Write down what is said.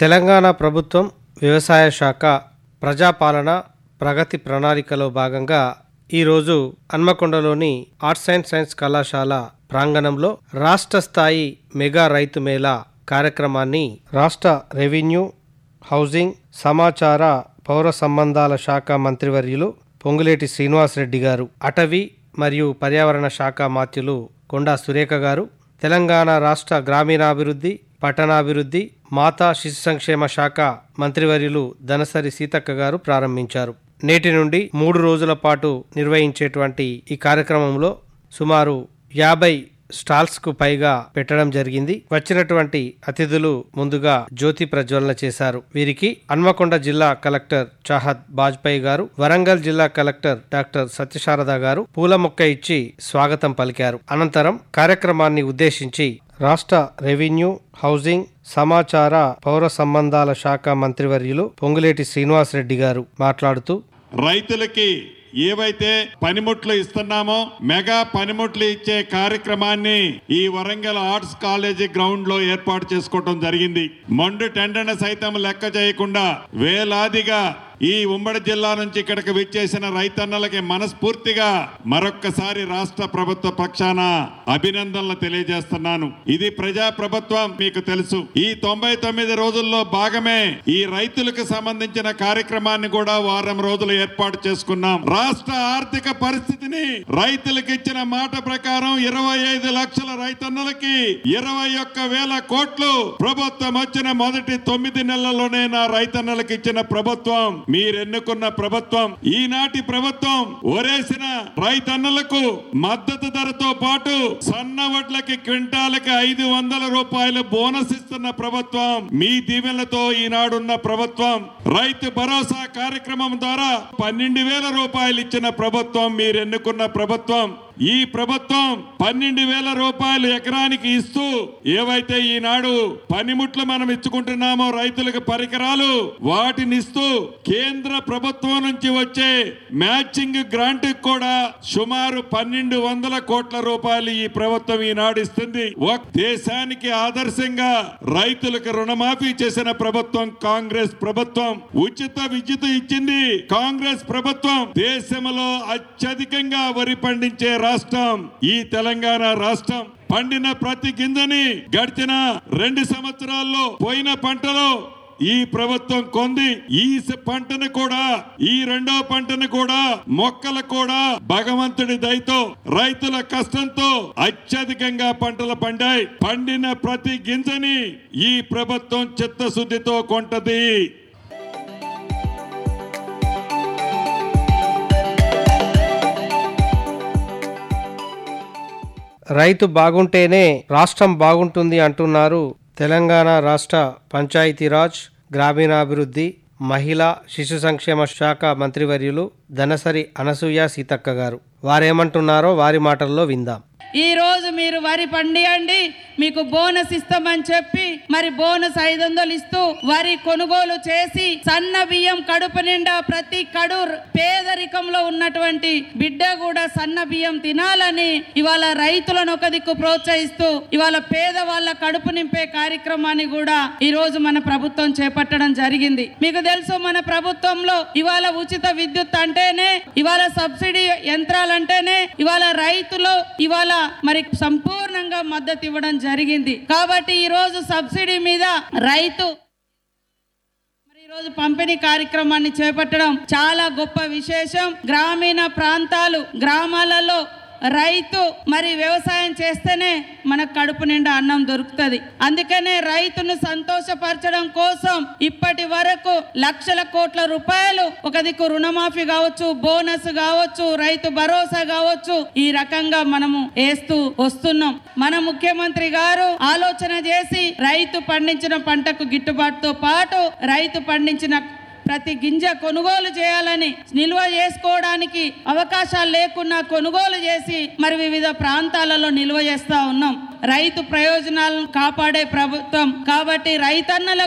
తెలంగాణ ప్రభుత్వం వ్యవసాయ శాఖ ప్రజాపాలన ప్రగతి ప్రణాళికలో భాగంగా ఈరోజు హన్మకొండలోని ఆర్ట్స్ అండ్ సైన్స్ కళాశాల ప్రాంగణంలో రాష్ట్ర స్థాయి మెగా రైతు మేళా కార్యక్రమాన్ని రాష్ట్ర రెవెన్యూ, హౌసింగ్, సమాచార, పౌర సంబంధాల శాఖ మంత్రివర్యులు పొంగులేటి శ్రీనివాసరెడ్డి గారు, అటవీ మరియు పర్యావరణ శాఖ మాత్యులు కొండా సురేఖ గారు, తెలంగాణ రాష్ట్ర గ్రామీణాభివృద్ధి, పట్టణాభివృద్ధి, మాతా శిశు సంక్షేమ శాఖ మంత్రివర్యులు ధనసరి సీతక్క గారు ప్రారంభించారు. నేటి నుండి 3 రోజుల పాటు నిర్వహించేటువంటి ఈ కార్యక్రమంలో సుమారు 50 స్టాల్స్ కు పైగా పెట్టడం జరిగింది. వచ్చినటువంటి అతిథులు ముందుగా జ్యోతి ప్రజ్వలన చేశారు. వీరికి హన్మకొండ జిల్లా కలెక్టర్ చాహద్ బాజ్పాయ్ గారు, వరంగల్ జిల్లా కలెక్టర్ డాక్టర్ సత్యశారద గారు పూల మొక్క ఇచ్చి స్వాగతం పలికారు. అనంతరం కార్యక్రమాన్ని ఉద్దేశించి రాష్ట్ర రెవెన్యూ, హౌసింగ్, సమాచార, పౌర సంబంధాల శాఖ మంత్రివర్యులు పొంగులేటి శ్రీనివాసరెడ్డి గారు మాట్లాడుతూ, రైతులకి ఏవైతే పనిముట్లు ఇస్తున్నామో మెగా పనిముట్లు ఇచ్చే కార్యక్రమాన్ని ఈ వరంగల్ ఆర్ట్స్ కాలేజీ గ్రౌండ్ లో ఏర్పాటు చేసుకోవడం జరిగింది. మండు టెండన సైతం లెక్క చేయకుండా వేలాదిగా ఈ ఉమ్మడి జిల్లా నుంచి ఇక్కడికి విచ్చేసిన రైతన్నలకి మనస్ఫూర్తిగా మరొక్కసారి రాష్ట్ర ప్రభుత్వ పక్షాన అభినందనలు తెలియజేస్తున్నాను. ఇది ప్రజా ప్రభుత్వం, మీకు తెలుసు. ఈ 99 రోజుల్లో భాగమే ఈ రైతులకు సంబంధించిన కార్యక్రమాన్ని కూడా వారం రోజులు ఏర్పాటు చేసుకున్నాం. రాష్ట్ర ఆర్థిక పరిస్థితిని రైతులకు ఇచ్చిన మాట ప్రకారం 25 లక్షల రైతన్నలకి 21,000 కోట్లు ప్రభుత్వం వచ్చిన మొదటి 9 నెలల్లోనే నా రైతన్నలకు ఇచ్చిన ప్రభుత్వం మీరెన్నుకున్న ప్రభుత్వం. ఈనాటి ప్రభుత్వం ఒరేసిన రైతన్నలకు మద్దతు ధరతో పాటు సన్న వడ్లకి క్వింటాలకి 500 రూపాయలు బోనస్ ఇస్తున్న ప్రభుత్వం. మీ దీవెనలతో ఈనాడున్న ప్రభుత్వం. రైతు భరోసా కార్యక్రమం ద్వారా 12,000 రూపాయలు ఇచ్చిన ప్రభుత్వం మీరెన్నుకున్న ప్రభుత్వం. ఈ ప్రభుత్వం 12,000 రూపాయలు ఎకరానికి ఇస్తూ ఏవైతే ఈనాడు పనిముట్లు మనం ఇచ్చుకుంటున్నామో రైతులకు పరికరాలు, వాటిని ఇస్తూ కేంద్ర ప్రభుత్వం నుంచి వచ్చే మ్యాచింగ్ గ్రాంట్ కూడా సుమారు 1,200 కోట్ల రూపాయలు ఈ ప్రభుత్వం ఈనాడు ఇస్తుంది. దేశానికి ఆదర్శంగా రైతులకు రుణమాఫీ చేసిన ప్రభుత్వం కాంగ్రెస్ ప్రభుత్వం. ఉచిత విద్యుత్ ఇచ్చింది కాంగ్రెస్ ప్రభుత్వం. దేశంలో అత్యధికంగా వరి పండించే రాష్ట్రం ఈ తెలంగాణ రాష్ట్రం. పండిన ప్రతి గింజని గడిచిన 2 సంవత్సరాల్లో పోయిన పంటలో ఈ ప్రభుత్వం కొంది. ఈ పంటను కూడా, ఈ రెండో పంటను కూడా, మొక్కలు కూడా భగవంతుడి దయతో రైతుల కష్టంతో అత్యధికంగా పంటలు పండాయి. పండిన ప్రతి గింజని ఈ ప్రభుత్వం చిత్తశుద్ధితో కొంటది. రైతు బాగుంటేనే రాష్ట్రం బాగుంటుంది అంటున్నారు తెలంగాణ రాష్ట్ర పంచాయతీరాజ్, గ్రామీణాభివృద్ధి, మహిళా శిశు సంక్షేమ శాఖ మంత్రివర్యులు ధనసరి అనసూయ సీతక్క గారు. వారేమంటున్నారో వారి మాటల్లో విందాం. ఈ రోజు మీరు వరి పండియండి, మీకు బోనస్ ఇస్తామని చెప్పి మరి బోనస్ 500 ఇస్తూ వరి కొనుగోలు చేసి సన్న బియ్యం కడుపు నిండా ప్రతి కడు పేదరికంలో ఉన్నటువంటి బిడ్డ కూడా సన్న బియ్యం తినాలని ఇవాళ రైతులను ఒక దిక్కు ప్రోత్సహిస్తూ ఇవాళ పేదవాళ్ళ కడుపు నింపే కార్యక్రమాన్ని కూడా ఈ రోజు మన ప్రభుత్వం చేపట్టడం జరిగింది. మీకు తెలుసు, మన ప్రభుత్వంలో ఇవాళ ఉచిత విద్యుత్ అంటేనే, ఇవాళ సబ్సిడీ యంత్రాలంటేనే ఇవాళ రైతులు ఇవాళ మరి సంపూర్ణంగా మద్దతు ఇవ్వడం జరిగింది. కాబట్టి ఈ రోజు సబ్సిడీ మీద రైతు ఈ రోజు పంపిణీ కార్యక్రమాన్ని చేపట్టడం చాలా గొప్ప విశేషం. గ్రామీణ ప్రాంతాలు, గ్రామాలలో రైతు మరి వ్యవసాయం చేస్తేనే మనకు కడుపు నిండా అన్నం దొరుకుతుంది. అందుకనే రైతును సంతోషపరచడం కోసం ఇప్పటి వరకు లక్షల కోట్ల రూపాయలు ఒక దిక్కు రుణమాఫీ కావచ్చు, బోనస్ కావచ్చు, రైతు భరోసా కావచ్చు, ఈ రకంగా మనము వేస్తూ వస్తున్నాం. మన ముఖ్యమంత్రి గారు ఆలోచన చేసి రైతు పండించిన పంటకు గిట్టుబాటుతో పాటు రైతు పండించిన ప్రతి గింజ కొనుగోలు చేయాలని, నిల్వ చేసుకోవడానికి అవకాశాలు లేకున్నా కొనుగోలు చేసి మరి వివిధ ప్రాంతాలలో నిల్వ చేస్తా ఉన్నాం. రైతు ప్రయోజనాలను కాపాడే ప్రభుత్వం కాబట్టి రైతన్నల